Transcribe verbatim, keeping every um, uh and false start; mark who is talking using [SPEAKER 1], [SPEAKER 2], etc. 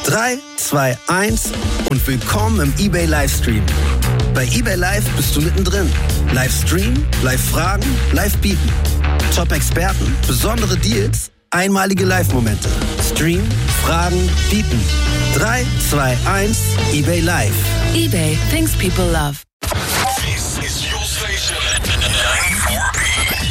[SPEAKER 1] drei, zwei, eins und willkommen im eBay Livestream. Bei eBay Live bist du mittendrin. Live streamen, live fragen, live bieten. Top-Experten, besondere Deals, einmalige Live-Momente. Stream, fragen, bieten. drei, zwei, eins, eBay Live.
[SPEAKER 2] eBay, things people love.
[SPEAKER 3] This is your station, ninety-four P.